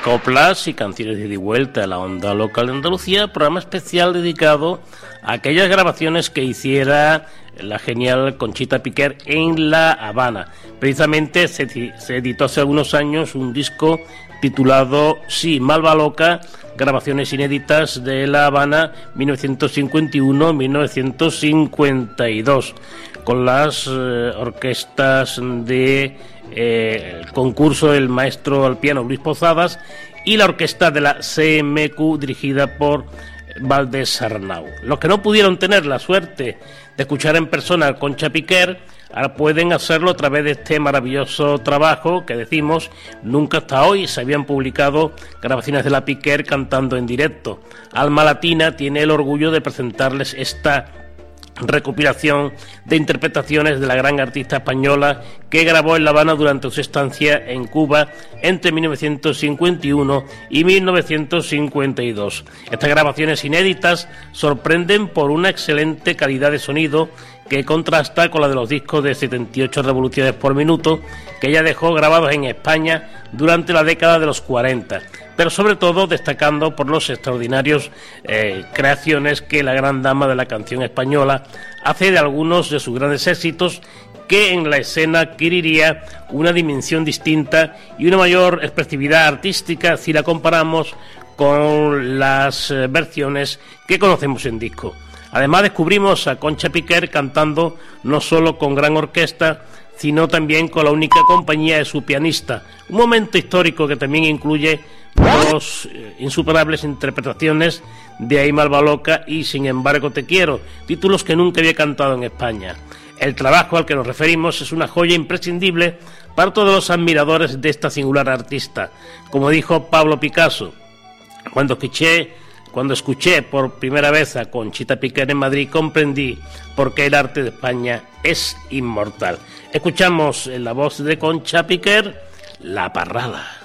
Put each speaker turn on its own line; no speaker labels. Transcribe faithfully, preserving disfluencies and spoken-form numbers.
Coplas y canciones de ida y vuelta a la onda local de Andalucía, programa especial dedicado a aquellas grabaciones que hiciera la genial Conchita Piquer en La Habana. Precisamente se, se editó hace algunos años un disco titulado Sí, Malva Loca, grabaciones inéditas de La Habana mil novecientos cincuenta y uno a mil novecientos cincuenta y dos, con las eh, orquestas de eh, el concurso del maestro al piano Luis Posadas y la orquesta de la C M Q dirigida por Valdés Arnau. Los que no pudieron tener la suerte de escuchar en persona a Concha Piquer ahora pueden hacerlo a través de este maravilloso trabajo que decimos nunca hasta hoy se habían publicado grabaciones de la Piquer cantando en directo. Alma Latina tiene el orgullo de presentarles esta recopilación de interpretaciones de la gran artista española que grabó en La Habana durante su estancia en Cuba entre mil novecientos cincuenta y uno y mil novecientos cincuenta y dos. Estas grabaciones inéditas sorprenden por una excelente calidad de sonido que contrasta con la de los discos de setenta y ocho revoluciones por minuto que ella dejó grabados en España durante la década de los cuarenta, pero sobre todo destacando por los extraordinarios eh, creaciones que la gran dama de la canción española hace de algunos de sus grandes éxitos, que en la escena adquiriría una dimensión distinta y una mayor expresividad artística si la comparamos con las eh, versiones que conocemos en disco. Además descubrimos a Concha Piquer cantando no solo con gran orquesta, sino también con la única compañía de su pianista, un momento histórico que también incluye dos eh, insuperables interpretaciones de Ay Malva Loca y Sin embargo te quiero, títulos que nunca había cantado en España. El trabajo al que nos referimos es una joya imprescindible para todos los admiradores de esta singular artista. Como dijo Pablo Picasso, cuando escuché Cuando escuché por primera vez a Conchita Piquer en Madrid, comprendí por qué el arte de España es inmortal. Escuchamos en la voz de Concha Piquer, La Parrala.